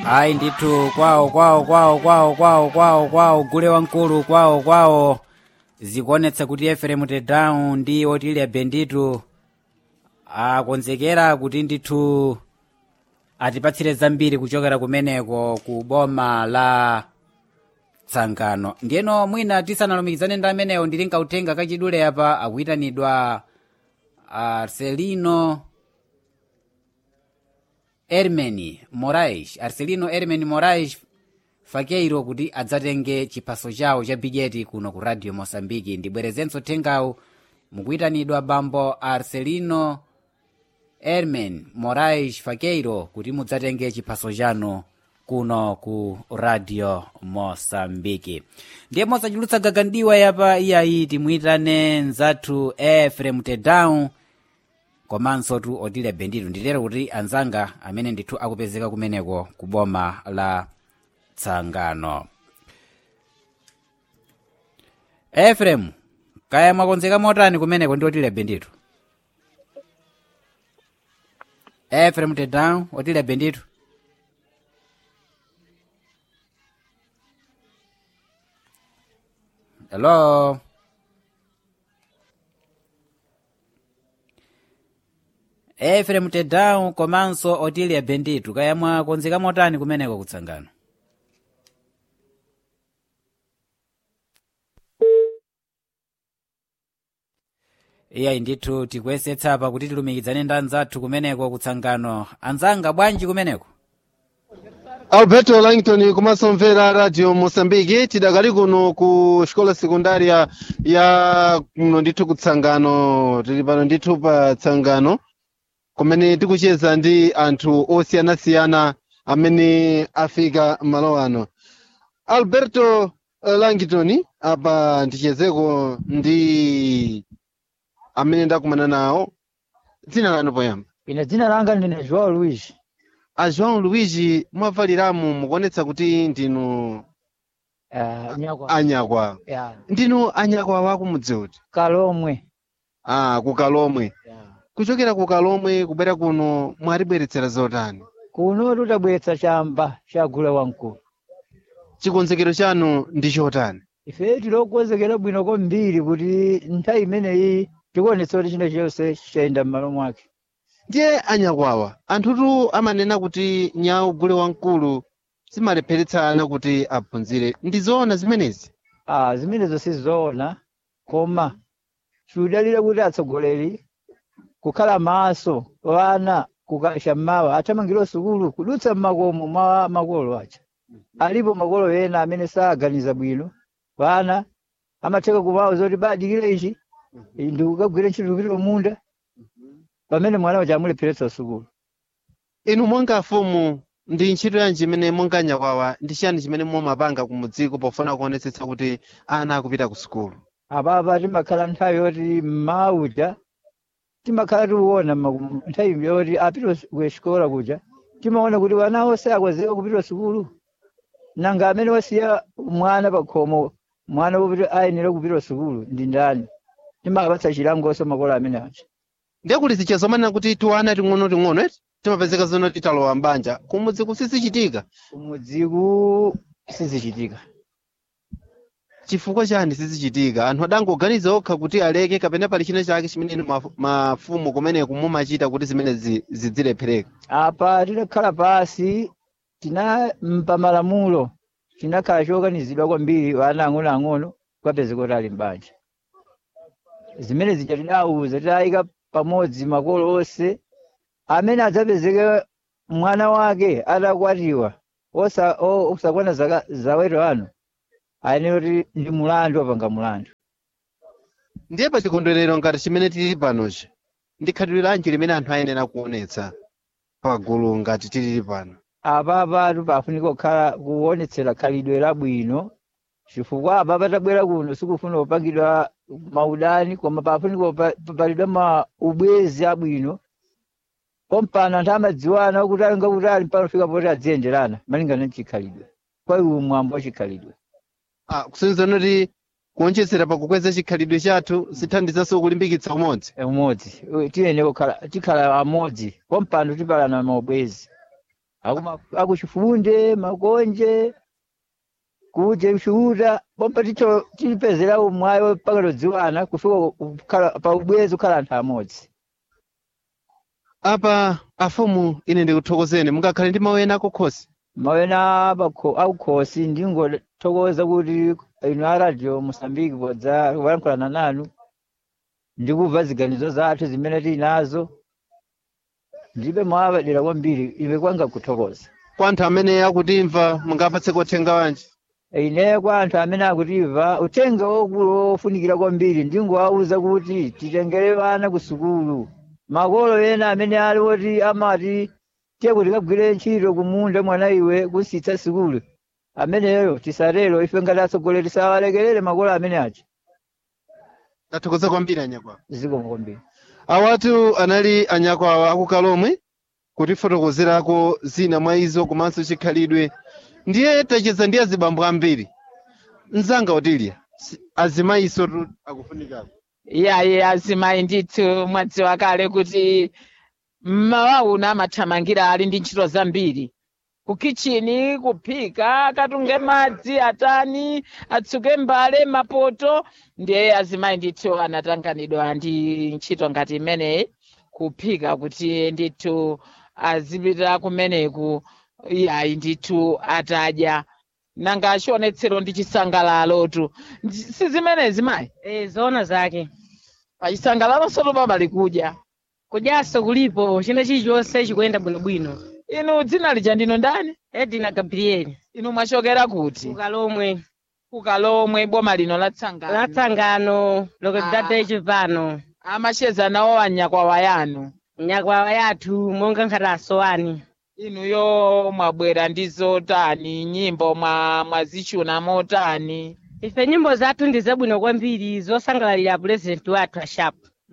ayi ndithu kwawo gule wamkulu kwawo zikuonetsa kuti Eferemu Tedown ndi Otilia Benditu akonzekera kuti ndithu atipatsire zambiri kuchokera kumeneko ku boma la Tsangano. Ndiyeno mwina tisanalumikizane ndi amenewo ndili nkautenga kachidule apa akuyitanidwa Arcelino Hermeni Moraes Fakeiro kuti adzatenge chiphaso chawo cha bigeti kuno ku Radio Mosambiki. Ndibwerezenso thengawu mukuyitanidwa bambo Arcelino Hermeni Moraes Fakeiro kuti mudzatenge chiphaso chanu kuno ku Radio Mosambiki. Ndiye mosachulutsa gagandiwa yapa iyayi timuyitane nzathu Eferemu Tedown komanso tu Otilia Benditu. Nditero kuti anzanga amene ndithu akupezeka kumeneko ku boma la Tsangano. Eferemu, kaya mwakonzeka motani kumeneko ndi Otilia Benditu? Eferemu Tedown, Otilia Benditu. Hello. Eferemu Tedown komanso Otilia Benditu, kaya mwakonzeka motani kumeneko kutsangano? Iyayi ndithu tikuyesetsa apa kuti tilumikizane ndi anzathu kumeneko kutsangano. Anzanga bwanji kumeneko? Alberto Langton komanso mvera Radio Mosambiki tidakali kuno ku xikola sekundaria ya kuno ndithu kutsangano. Tili pano ndithu pa Tsangano kumene tikucheza ndi anthu osiyanasiyana amene afika malo ano. Alberto Langton apa ndichezeko ndi amene ndakumana nawo. Dzina lanu poyamba? Ine dzina langa ndine João Luiz. A João Luiz mwavaliramu mukuonetsa kuti ndinu anyakwa. Ndinu anyakwa wakumudzi uti? Kalomwe. Ku Kalomwe. Kuchokera ku Kalomwe kubera kuno mwatibweretsera zotani? Kuno tutabweretsa chamba cha gule wamkulu. Chikonzekero chanu ndi chotani? Ife tilokonzekera bwino kwambiri kuti nthawi imeneyi tikuonetsa kuti china chonse chayenda m'malo mwake. Ndiye anyakwawa anthutu amanena kuti nyawu gule wamkulu zimalepheretsa ana kuti aphunzire. Ndizoona zimenezi? Zimenezo sizoona, koma tidalira kuti atsogoleri kukhala maso wana kukasha mawa atamangira sukulu kudutsa m'makomo mwa makolo acha. Alipo makolo ena amene saganiza bwino wana amatheka kumawa zoti badikire ichi ndi kukagwira ntchito kupita munda pamene mwana wacha amulepheretsa sukulu. Inu monga afumu ndi ntchito yanji imene monga anyakwawa ndi chiyani chimene mumapanga kumudziko pofuna kuonetsetsa kuti ana akupita ku sukulu? Apapa timakhala nthawi yoti mauja timakhala tiuona nthawi yoti apita ku xikola kuja timaona kuti wana onse akwazeka kupita sukulu. Nanga amene wasiya mwana pakhomo mwana wopita ayenera kupita sukulu ndi ndani? Timakapatsa chilangonso makolo amene acha. Ndiye kuti zichazomanena kuti tiwana ting'ono eti timapezeka zono titalowa mbanja kumudziku sizichitika? Kumudziku sizichitika. Chifukwa chani sizichitika? Anthu adangoganiza okha kuti aleke kapena pali china chake chimene mafumu kumene kumumachita kuti zimene zidzilephereka? Apa tinakhala pasi pamalamulo tinakhala choganizidwa kwambiri wana ang'ono kwapezeka kuti ali mbanja. Zimene zija tidauza tidayika pamodzi makolo onse amene adzapezeka mwana wake atakwatiwa osakwana zawero ano ayenera kuti ndi mulandu apanga mulandu. Ndiye pa chikondwerero ngati chimene tili panochi ndi khalidwe lanji limene anthu ayenera kuonetsa pagulu ngati tili pano? Apapa pafunika kukhala kuonetsera khalidwe labwino chifukwa apapa tabwera kuno sikufuna kupangidwa maudani koma pafunika papalidwa ubwezi abwino kompano anthu amadziwana kuti ali ngakutali panofika poti adziyenderana malingana ndi chikhalidwe. Kwa iwo mwambo wa chikhalidwe. Kusonyeza kuti kuonjezera pakukweza chikhalidwe chathu zithandizanso kulimbikitsa umodzi. Tiyenera tikhala amodzi kompano tipalana maubwezi. akuchifunde makonje kuje shuhuda bomba ticho tipezera umwayo paka lodziwana kufika kukhala pa ubwezi kukhala anthu amodzi. apa afumu ine ndikuthokozeni mungakhale ndi mawu ena akukhosi. Mawena akukhosi ndingothokoza kuti inu a radio Mosambiki podza kulankhulana nanu ndikubva ziganizo zathu zimene tili nazo ndibe mwawadera kwambiri iwe kwanga kuthokoza. Kwa anthu amene akutimva mungapatse uthenga wanji? Ine kwa anthu amene akutimva uthenga wofunikira kwambiri ndingowauza kuti titengere vana ku sukulu. Makolo ena amene ali woti amati tiye kuti kagwire ntchito kumunda mwana iwe kusitsa sukulu ameneyo tisatero ife ngati atsogoleri tisawalekerere makolo amene aja. Ndathokoza kwambiri anyakwawa. Zikomo kwambiri. Awatu anali anyakwawa akukalomwe kutifotokozerako zina mwa izo komanso chikhalidwe. Ndiye tacheza ndi azibambo ambiri mzanga otilya azimayiso akufunikako. Iyayi azimayi ndithu mwadziwa kale kuti mmawa uno amathamangira ali ndi ntchito zambiri ku kichini, kuphika, akatunge madzi, atani, atsuke mbale, mapoto. Ndiye azimayi ndithu anatanganidwa ndi ntchito ngati imeneyi kuphika kuti ndithu azipita kumeneku iyayi ndithu atadya nanga achionetsero ndi chisangalalotu si zimenezi mayi. Zoona zake Pachisangalalo soto pamali kudya kudyaso kulipo china chilichonse chikuyenda bwinobwino. Inu dzina lija ndino ndani? Edina Gabriel. Inu mwachokera kuti? Kukalomwe boma lino la Tsangano lokedade chipano amacheza nawo anyakwawa yanu. Nyakwawa yathu monga nkhataso ani. Inuyo mwabwera ndizo tani nyimbo mwazichuna motani? Ife nyimbo zathu ndi zabwino kwambiri zosangalalira president wathu Ashapu.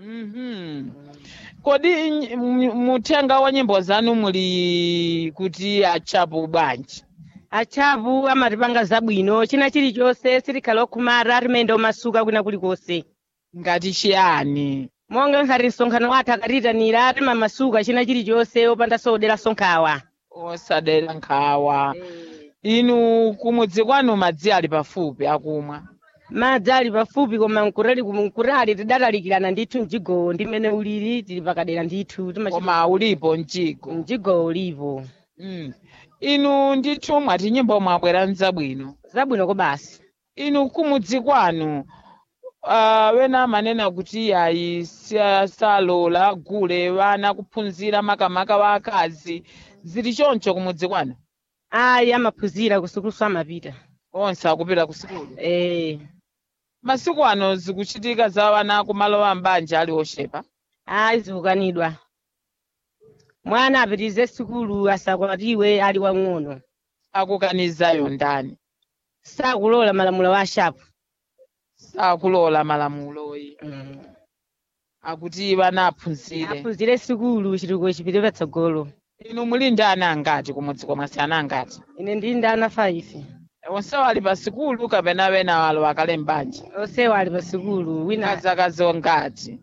Kodi muthenga wa nyimbo zanu muli kuti Achapu bwanji? Achapu amatipanga zabwino china chilichonse sitikhala okhumara timene omasuka kwina kulikonse. Ngati chiyani? Monga nkhati msonkhano wathu akatiyitanira timamasuka china chilichonse opanda sodera sonkhawa. Osadera nkhawa. Inu kumudzi kwanu madzi ali pafupi akumwa? Madzi ali pafupi koma mkurali tidatalikirana ndithu mjigo ndimene ulili tili pakadera ndithu. Koma ulipo mjigo? Mjigo ulipo. Inu ndithu mwati nyimbo mwabwera nzabwino? Zabwino kobasi. Inu kumudzi kwanu wena amanena kuti ayi salola gule vana kuphunzira makamaka wa akazi zili choncho kumudzi kwanu? Ayi amaphunzira kusukulu amapita. Onse akupita kusukulu? Masiku ano zikuchitika za wana kumalowa mbanja ali oshepa? Ayi zikukanidwa. Mwana apitize sukulu asakwatiwe ali wang'ono. Akukanizayo ndani? Sakulola malamulo wa Ashapu. Sakulola malamuloyi. Akuti vana aphunzire. Aphunzire sukulu chitukuko chipite patsogolo. Inu muli ndi ana angati kumudzi komwe ana angati? Ine ndili ndi ana 5. Onse wali pa sukulu kapena wena walo wakale mbanja? Onse wali pa sukulu. Wina zaka zongati?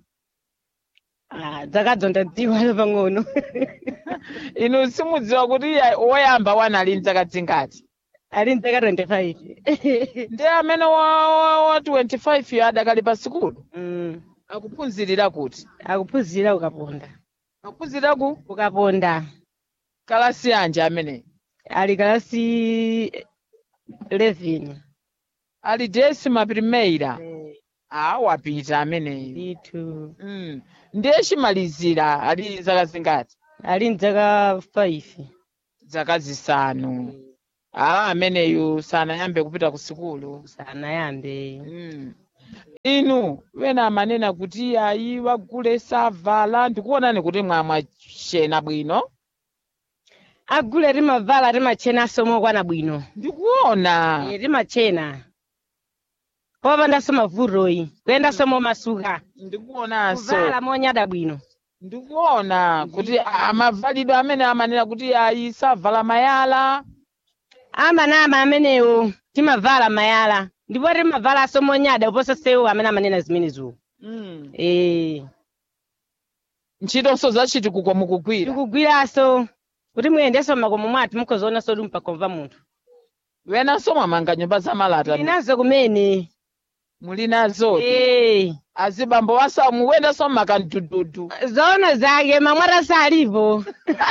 Zaka zondadziwa pang'ono. Inu simudziwa kuti woyamba wana ali zaka zingati? Ali zaka 25. Ndi amene wa 25 yo adakali pa sukulu? Akuphunzirira kuti? Akuphunzirira ukaponda. Akuphunzirira ku? Ukaponda. Kalasi yanji amene? Ali kalasi 11. Ali 11ª. Wapita ameneyi. Ndithu. Ndiye chimalizira ali zaka zingati? Ali zaka 5. Zaka zisanu. Ameneyu sanayambe kupita ku sukulu? Sanayambe. Inu wena amanena kuti ayi wagule savala ndikuonani kuti mwachena bwino? Agule timavala timachena somo kwana bwino. Ndikuona. Timachena. Popanda soma vuroyi. Kwenda somo masuka. Ndikuonanso. Kuvala monyada bwino. Ndikuona kuti amavalidwe amene amanena kuti ayi savala mayala. Amanama amenewo timavala mayala. Ndipo timavala somo nyada uposa sewu amene amanena zimenezo. Ntchitonso zachitukuko mukugwira? Tikugwiraso. kuti muyendenso m'makomo mwathu mukhozaonanso kuti mpakomva munthu. wenanso mwamanga nyumba za malata Inazo kumene. muli nazo azibambo wasamu wenanso mmakandududu Zoona zake mamwata salipo.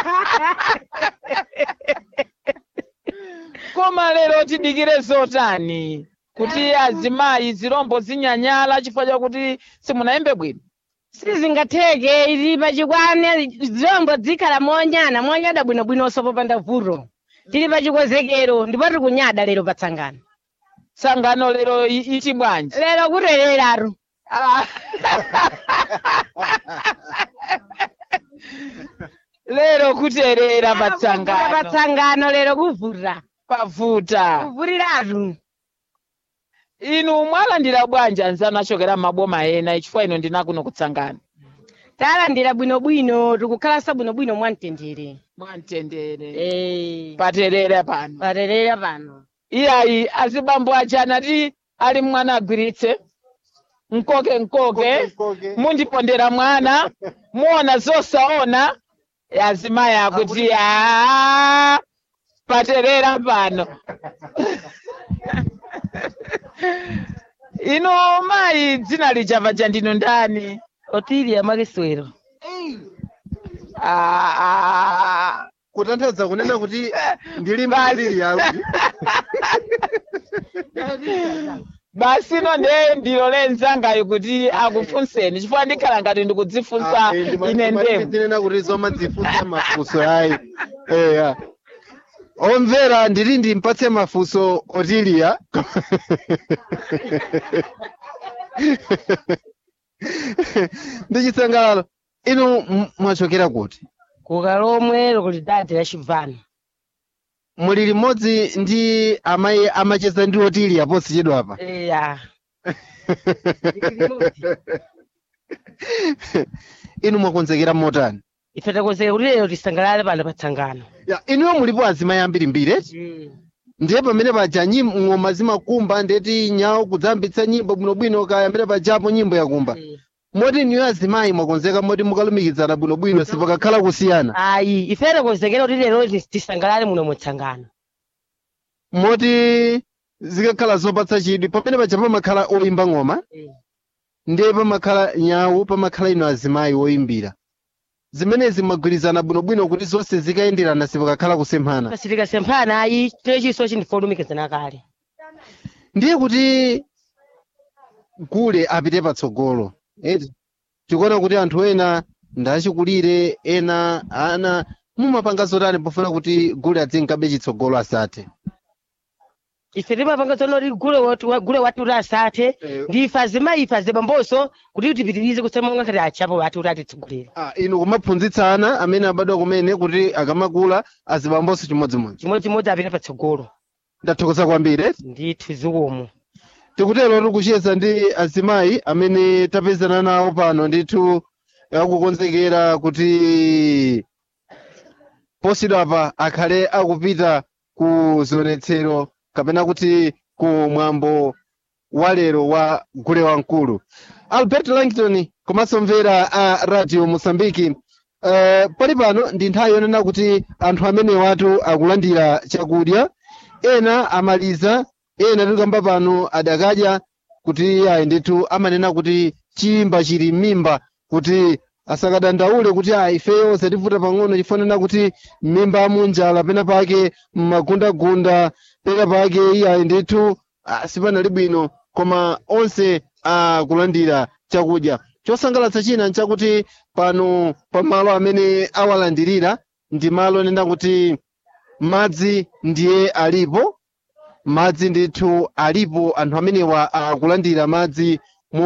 koma lero tidikire zotani kuti azimayi zirombo zinyanyala chifukwa chakuti simunayembe bwino. Sizingatheke ili pachikwane zirombo zikhala monyada bwinobwinonso popanda vuto. Tili pachikonzekero ndipo tiri kunyada lero patsangano. Sangano lero iti bwanji. Lero kutereratu. Lero kuterera patsangano. Patsangano lero kuvuta. Pavuta. Kuvutiratu. Inu mwalandira bwanji anzanu achokera maboma ena chifukwa ino ndinakuno kutsangana. Talandira bwinobwino tikukhalanso bwinobwino mwamtendere. Mwamtendere. Paterera pano. Paterera pano. Iyayi azibambo achana ti ali mwana agwiritse. Nkoke. Mundipondera mwana. Muona zosaona. Azimayi akuti paterera pano. Ino mayi dzina lijava ndino ndani? Otilia Makiswero. Kutanthauza kunena kuti ndili mbali yawo. Basi no ndilo lenzangayo kuti akufunseni chifukwa ndikhala ngati ndikudzifunsa ine ndemu. Ndinena kuti zoma dzifunsa mafunso ayi. Omvera ndili ndimpatse mafunso Otilia. Ndichisangalalo. Inu mwachokera kuti? Kukalomwe lokulidadi la Chivano. Muli limodzi ndi amayi amacheza ndi Otilia posi chedwa apa. Inu mwakonzekera motani? Ife takonzekera kuti lero tisangalale pano patsangano. Inuyo mulipo azimayi ambirimbiri eti? Ndiye pamene paja ng'oma zimakumba ndeti nyawo kudzambitsa nyimbo bwinobwino kaya amene pajapo nyimbo yakumba. Moti inuyo azimayi mwakonzeka moti mukalumikizana bwinobwino sipakakhala kusiyana. Ayi, ife takonzekera kuti lero tisangalale muno mutsangano. Moti zikakhala zopatsa chidwi pamene paja pamakhala oyimba ng'oma. Ndiye pamakhala nyawo pamakhala inu azimayi oyimbira. Zimenezi magwirizana bwinobwino kuti zonse zikayenderana sipakakhala kusemphana. Pasitika semphana ayi techiso chindifodumikizana kale. Ndiye kuti gule apite patsogolo. Tikuona kuti anthu ena ndachikulire ena ana mumapanga zotani pofuna kuti gule adzinkabe chitsogolo asathe. Ife timapanga zonoti gule watu uri asathe ndife azimayi ife azibamboso kuti tipitirize kusemonga ngati achapo watu uri atitsogolera. Inu kumaphunzitsa ana amene abadwa kumene kuti akamakula azibamboso chimodzimodzi. Chimodzimodzi apite patsogolo. Ndathokoza kwambiri. Ndithu zikomo. Tikutero tikucheza ndi azimayi amene tapezana nawo pano ndithu akukonzekera kuti posidwa apa akhale akupita ku zionetsero kapena kuti ku mwambo wa lero wa gule wamkulu. Albert Langton komanso mvera a Radio Mosambiki. Pali pano ndi nthawi yonena kuti anthu amene watu akulandira chakudya ena amaliza ena tikamba pano adakadya kuti ayi ndithu amanena kuti chimba chili m'mimba kuti asakadandaule kuti ifeyo sativuta pang'ono chifanana kuti m'mimba munjala pena pake mmagundagunda pena pake ayi ndithu sipanali bwino koma onse akulandira chakudya. Chosangalatsa china nchakuti pano pamalo amene awalandirira ndi malo nena kuti madzi ndiye alipo. Madzi ndithu alipo anthu amenewa akulandira madzi